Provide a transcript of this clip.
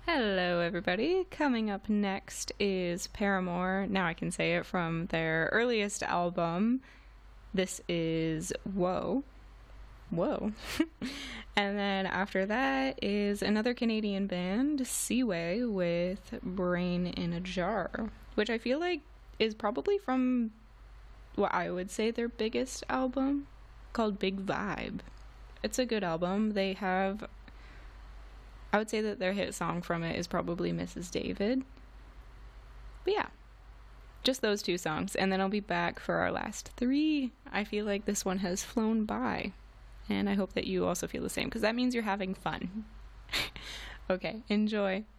Hello, everybody. Coming up next is Paramore. Now I can say it, from their earliest album. This is Whoa. Whoa. And then after that is another Canadian band, Seaway, with Brain in a Jar, which I feel like is probably from what I would say their biggest album, called Big Vibe. It's a good album. I would say that their hit song from it is probably Mrs. David. But yeah, just those two songs. And then I'll be back for our last three. I feel like this one has flown by. And I hope that you also feel the same, because that means you're having fun. Okay, enjoy.